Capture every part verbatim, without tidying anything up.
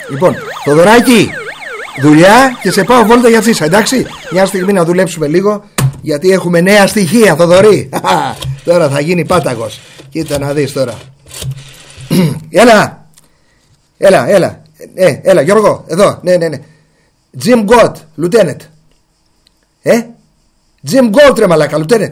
Λοιπόν, Θοδωράκη, δουλειά και σε πάω βόλτα για τσίσα, εντάξει. Μια στιγμή να δουλέψουμε λίγο, γιατί έχουμε νέα στοιχεία, Θοδωρή. Τώρα θα γίνει πάταγος. Κοίτα να δεις τώρα. Έλα, έλα, έλα. Ε, έλα, Γιώργο, εδώ, ναι, ναι, ναι. Jim Gold, Lieutenant. Ε, Jim Gold, ρε μαλάκα, Lieutenant.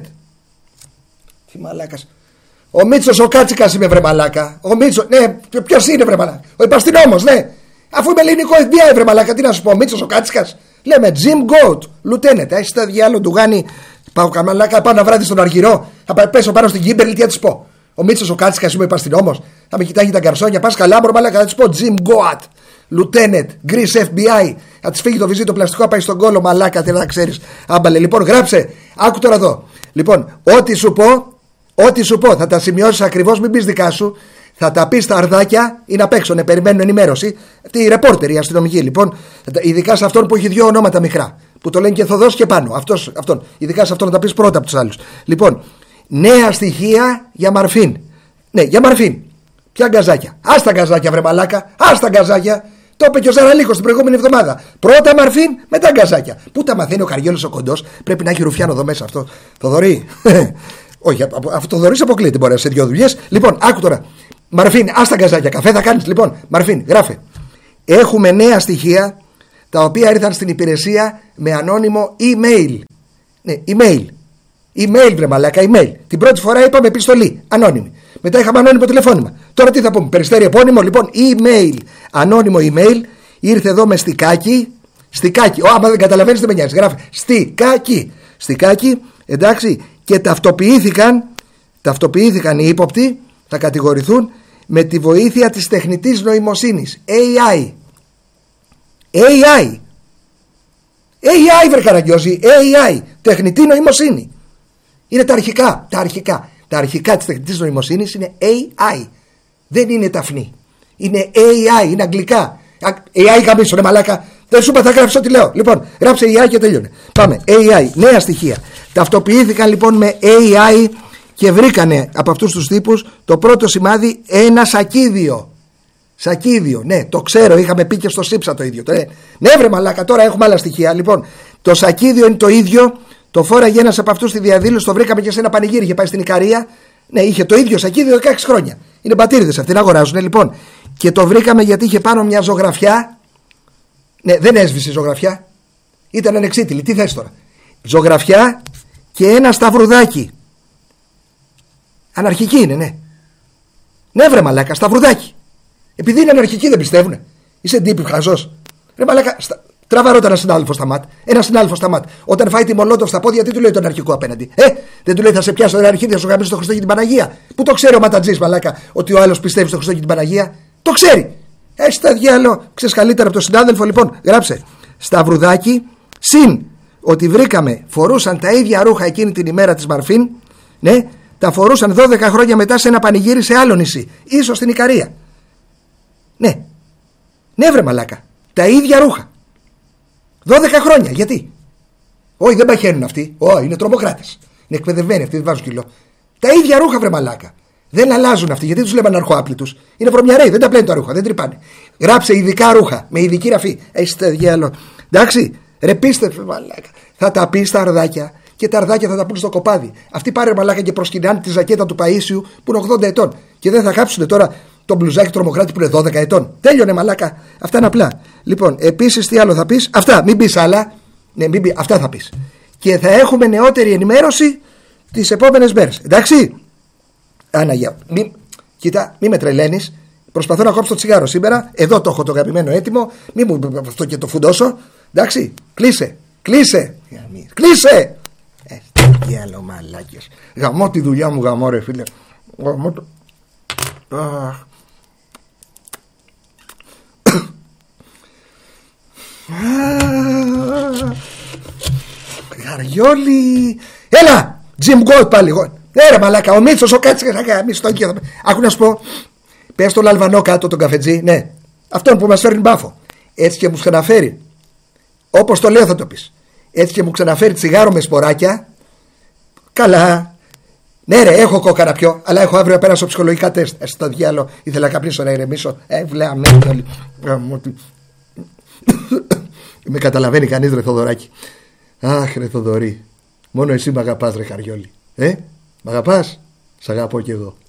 Τι μαλάκας. Ο Μίτσος ο Κάτσικας είμαι, βρε μαλάκα. Ο Μίτσος, ναι, ποιος είναι, βρε μαλάκα. Ο υπαστηνόμος, ναι. Αφού είμαι ελληνικό εφ μπι άι, βρε μαλάκα, τι να σου πω, ο Μίτσος ο Κάτσικας. Λέμε Jim Gold, Lieutenant. Έχεις τα διάλογο του Γάνη. Πάω καμαλάκα, πάω ένα βράδυ στον Αργυρό. Θα πέσω πάνω στην Κίμπερλι, τι θα της πω. Ο Μίτσος ο Κάτσικας είμαι, υπαστηνόμος. Θα με κοιτάγει τα γκαρσόνια. Πας καλά, μωρό μαλάκα, θα της πω Jim Gold, Lieutenant, Greece εφ μπι άι. Θα της φύγει το βυζί το πλαστικό, πάει στον κόλο, μαλάκα, τι να ξέρεις. Άμπαλε, λοιπόν, γράψε. Άκου τώρα εδώ. Λοιπόν, ό,τι σου πω. Ό,τι σου πω θα τα σημειώσεις ακριβώς, μην πεις δικά σου. Θα τα πεις στα αρδάκια, είναι απ' έξω, ναι, περιμένουν ενημέρωση. Αυτή η ρεπόρτερ, η αστυνομική λοιπόν. Ειδικά σε αυτόν που έχει δύο ονόματα μικρά. Που το λένε και Θοδός και πάνω. Αυτός, αυτόν. Ειδικά σε αυτόν να τα πεις πρώτα από τους άλλους. Λοιπόν, νέα στοιχεία για Μαρφίν. Ναι, για Μαρφίν. Ποια γκαζάκια. Άστα γκαζάκια, βρε μαλάκα. Άστα γκαζάκια. Το είπε και ο Ζαραλίκος την προηγούμενη εβδομάδα. Πρώτα Μαρφίν, μετά γκαζάκια. Πού τα μαθαίνει ο Καριόλος ο κοντός. Πρέπει να έχει ρουφιάνο εδώ μέσα αυτό. Θοδωρή. Όχι, αυτό το δωρείς αποκλείεται, μπορεί σε δύο δουλειές. Λοιπόν, άκου τώρα. Μαρφίν, άστα γκαζάκια, καφέ θα κάνεις. Λοιπόν, Μαρφίν, γράφε. Έχουμε νέα στοιχεία τα οποία ήρθαν στην υπηρεσία με ανώνυμο email. Ναι, email. Email, βρε μαλάκα, email. Την πρώτη φορά είπαμε επιστολή, ανώνυμη. Μετά είχαμε ανώνυμο τηλεφώνημα. Τώρα τι θα πούμε, περιστέρι επώνυμο, λοιπόν, email. Ανώνυμο email. Ήρθε εδώ με στικάκι. Στικάκι. Ω, άμα δεν καταλαβαίνεις, δεν με νοιάζει. Γράφε. Στικάκι. Στικάκι, εντάξει. Και ταυτοποιήθηκαν, ταυτοποιήθηκαν οι ύποπτοι, θα κατηγορηθούν με τη βοήθεια της τεχνητής νοημοσύνης. έι άι. έι άι. έι άι, βρε Καραγκιόζη. έι άι. Τεχνητή νοημοσύνη. Είναι τα αρχικά. Τα αρχικά. Τα αρχικά της τεχνητής νοημοσύνης είναι έι άι. Δεν είναι ταφνή. Είναι έι άι. Είναι αγγλικά. έι άι γαμίσου, ρε μαλάκα. Δεν σου είπα, θα γράψω ό,τι λέω. Λοιπόν, γράψε έι άι και τελειώνε. Πάμε. έι άι. Νέα στοιχεία. Ταυτοποιήθηκαν λοιπόν με έι άι και βρήκανε από αυτούς τους τύπους το πρώτο σημάδι ένα σακίδιο. Σακίδιο, ναι, το ξέρω, είχαμε πει και στο Σύψα το ίδιο. Ναι, ναι βρε μαλάκα, τώρα έχουμε άλλα στοιχεία. Λοιπόν, το σακίδιο είναι το ίδιο. Το φόραγε ένας από αυτούς στη διαδήλωση, το βρήκαμε και σε ένα πανηγύρι. Είχε πάει στην Ικαρία. Ναι, είχε το ίδιο σακίδιο δεκαέξι χρόνια. Είναι μπατήριδες αυτοί να αγοράζουν. Λοιπόν, και το βρήκαμε γιατί είχε πάνω μια ζωγραφιά. Ναι, δεν έσβησε η ζωγραφιά. Ήταν ανεξίτηλη. Τι θες τώρα. Ζωγραφιά και ένα σταυρουδάκι. Αναρχική είναι, ναι. Ναι, βρε μαλάκα, σταυρουδάκι. Επειδή είναι αναρχική δεν πιστεύουνε. Είσαι ντύπη, χαζός. Ρε μαλάκα, στα... τραβά ρώτα ένα συνάδελφο στα ματ. Ένα συνάδελφο στα ματ. Όταν φάει τη μολότοφ στα πόδια, τι του λέει το αναρχικό απέναντι. Ε, δεν του λέει θα σε πιάσω τον αναρχή, θα σου γαμίσω το Χριστό και την Παναγία. Πού το ξέρει ο ματατζής, μαλάκα, ότι ο άλλος πιστεύει στο Χριστό και την Παναγία. Το ξέρει. Έχει τα διάλο, ξέρει καλύτερα από τον συνάδελφο. Λοιπόν, γράψε. Σταυρουδάκι συν ότι βρήκαμε φορούσαν τα ίδια ρούχα εκείνη την ημέρα της Μαρφίν. Ναι, τα φορούσαν δώδεκα χρόνια μετά σε ένα πανηγύρι σε άλλο νησί. Ίσως στην Ικαρία. Ναι. Ναι, βρε μαλάκα. Τα ίδια ρούχα. δώδεκα χρόνια. Γιατί? Όχι, δεν παχαίνουν αυτοί. Όχι, είναι τρομοκράτες. Είναι εκπαιδευμένοι αυτοί, δεν βάζουν κιλό. Τα ίδια ρούχα, βρε μαλάκα. Δεν αλλάζουν αυτοί. Γιατί τους λέμε αναρχοάπλητους. Είναι βρωμιαρέοι, δεν τα πλένουν τα ρούχα, δεν τρυπάνε. Γράψε ειδικά ρούχα με ειδική ραφή. Έχει τα διάλο. Εντάξει, ρε πίστευε μαλάκα. Θα τα πει στα αρδάκια και τα αρδάκια θα τα πούν στο κοπάδι. Αυτοί πάρε μαλάκα και προσκυνάνε τη ζακέτα του Παΐσιου που είναι ογδόντα ετών. Και δεν θα κάψουν τώρα το μπλουζάκι τρομοκράτη που είναι δώδεκα ετών. Τέλειωνε μαλάκα. Αυτά είναι απλά. Λοιπόν, επίσης τι άλλο θα πει. Αυτά, μην πει άλλα. Ναι, μην πει, αυτά θα πει. Και θα έχουμε νεότερη ενημέρωση τις επόμενες μέρες. Εντάξει. Άναγια, μη, κοίτα, μη με τρελαίνεις. Προσπαθώ να κόψω το τσιγάρο σήμερα. Εδώ το έχω το αγαπημένο έτοιμο. Μη μου αυτό και το φουντώσω. Εντάξει, κλείσε, κλείσε, κλείσε. Ε, τι άλλο μαλάκες. Γαμώ τη δουλειά μου, γαμώ ρε φίλε. Γαμώ το... Καριόλι. Έλα, Jim Gold πάλι. Έρε μαλάκα, ο Μίτσος ο Κάτσικας. Άκου να σου πω. Πες τον Αλβανό κάτω τον καφετζή. Ναι, αυτόν που μας φέρνει μπάφο. Έτσι και μου ξαναφέρει. Όπως το λέω θα το πεις. Έτσι και μου ξαναφέρει τσιγάρο με σποράκια. Καλά. Ναι, ρε, έχω κόκαρα πιο, αλλά έχω αύριο πέρασω ψυχολογικά τεστ. Ε, στο διάλο, ήθελα να καπνίσω να ηρεμήσω. Ε, βλέα με. Με καταλαβαίνει κανείς, ρε Θοδωράκη. Αχ, ρε Θοδωρή. Μόνο εσύ μ' αγαπάς, ρε Καριόλη. Ε, μ' αγαπάς? Σ' αγαπώ κι εγώ.